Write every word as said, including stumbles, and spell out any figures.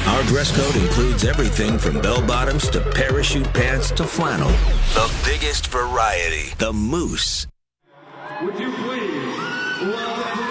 Our dress code includes everything from bell-bottoms to parachute pants to flannel. The biggest variety, the Moose. Would you please welcome